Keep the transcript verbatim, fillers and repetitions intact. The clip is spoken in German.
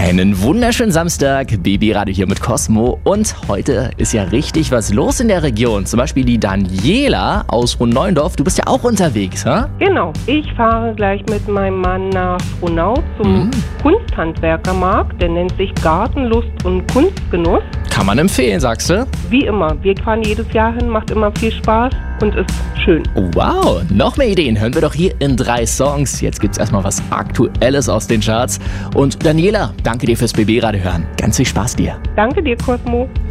Einen wunderschönen Samstag, B B-Radio hier mit Cosmo. Und heute ist ja richtig was los in der Region. Zum Beispiel die Daniela aus Frohneuendorf. Du bist ja auch unterwegs, hä? Genau. Ich fahre gleich mit meinem Mann nach Frohnau zum Mhm. Kunsthandwerkermarkt. Der nennt sich Gartenlust und Kunstgenuss. Kann man empfehlen, sagst du? Wie immer. Wir fahren jedes Jahr hin, macht immer viel Spaß und ist schön. Wow, noch mehr Ideen hören wir doch hier in drei Songs. Jetzt gibt's erstmal was Aktuelles aus den Charts. Und Daniela, danke dir fürs B B-Radio hören. Ganz viel Spaß dir. Danke dir, Cosmo.